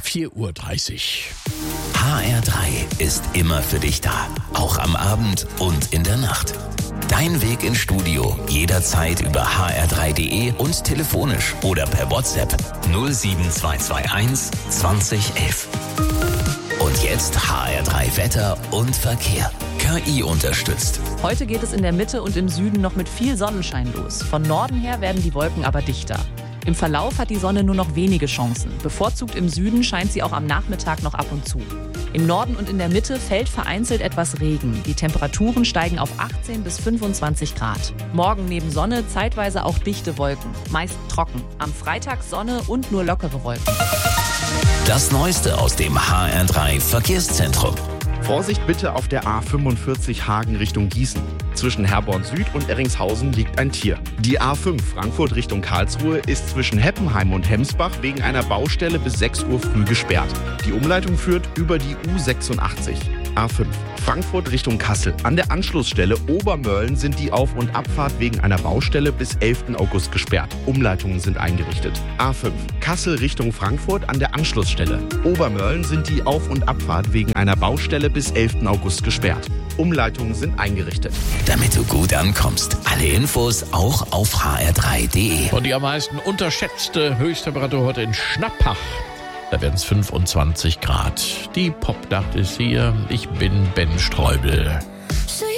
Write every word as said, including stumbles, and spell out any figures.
vier Uhr dreißig. H R drei ist immer für dich da. Auch am Abend und in der Nacht. Dein Weg ins Studio jederzeit über h r drei punkt d e und telefonisch oder per WhatsApp null sieben zwei zwei eins zwanzig elf. Und jetzt H R drei Wetter und Verkehr. K I unterstützt. Heute geht es in der Mitte und im Süden noch mit viel Sonnenschein los. Von Norden her werden die Wolken aber dichter. Im Verlauf hat die Sonne nur noch wenige Chancen. Bevorzugt im Süden scheint sie auch am Nachmittag noch ab und zu. Im Norden und in der Mitte fällt vereinzelt etwas Regen. Die Temperaturen steigen auf achtzehn bis fünfundzwanzig Grad. Morgen neben Sonne zeitweise auch dichte Wolken, meist trocken. Am Freitag Sonne und nur lockere Wolken. Das Neueste aus dem H R drei Verkehrszentrum. Vorsicht bitte auf der A fünfundvierzig Hagen Richtung Gießen. Zwischen Herborn Süd und Erringshausen liegt ein Tier. Die A fünf Frankfurt Richtung Karlsruhe ist zwischen Heppenheim und Hemsbach wegen einer Baustelle bis sechs Uhr früh gesperrt. Die Umleitung führt über die U sechsundachtzig. A fünf Frankfurt Richtung Kassel. An der Anschlussstelle Obermörlen sind die Auf- und Abfahrt wegen einer Baustelle bis elften August gesperrt. Umleitungen sind eingerichtet. A fünf Kassel Richtung Frankfurt an der Anschlussstelle. Obermörlen sind die Auf- und Abfahrt wegen einer Baustelle bis elften August gesperrt. Umleitungen sind eingerichtet. Damit du gut ankommst. Alle Infos auch auf h r drei punkt d e. Und die am meisten unterschätzte Höchsttemperatur heute in Schnappach. Da werden es fünfundzwanzig Grad. Die Popnacht ist hier. Ich bin Ben Streubel.